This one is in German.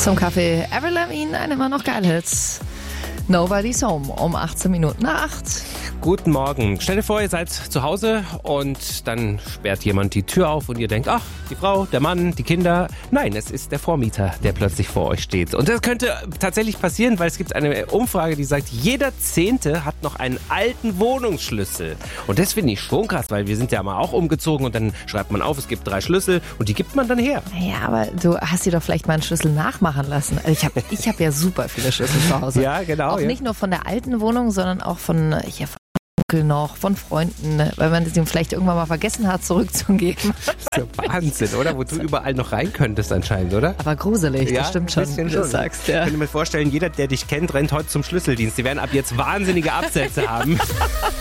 zum Kaffee. Avril Lavigne, ein immer noch geil Hits. Nobody's Home um 18 Minuten nach 8. Guten Morgen. Stell dir vor, ihr seid zu Hause und dann sperrt jemand die Tür auf und ihr denkt, ach, die Frau, der Mann, die Kinder. Nein, es ist der Vormieter, der plötzlich vor euch steht. Und das könnte tatsächlich passieren, weil es gibt eine Umfrage, die sagt, jeder Zehnte hat noch einen alten Wohnungsschlüssel. Und das finde ich schon krass, weil wir sind ja mal auch umgezogen und dann schreibt man auf, es gibt 3 Schlüssel und die gibt man dann her. Ja, aber du hast dir doch vielleicht mal einen Schlüssel nachmachen lassen. Also ich hab ja super viele Schlüssel zu Hause. Ja, genau. Auch nicht nur von der alten Wohnung, sondern auch von Onkel noch, von Freunden, weil man sie vielleicht irgendwann mal vergessen hat, zurückzugeben. Das ist ja Wahnsinn, oder? Wo du überall noch rein könntest anscheinend, oder? Aber gruselig, Ja, das stimmt ein schon, bisschen wie du schon. sagst. Ja. Ich könnte mir vorstellen, jeder, der dich kennt, rennt heute zum Schlüsseldienst. Die werden ab jetzt wahnsinnige Absätze haben.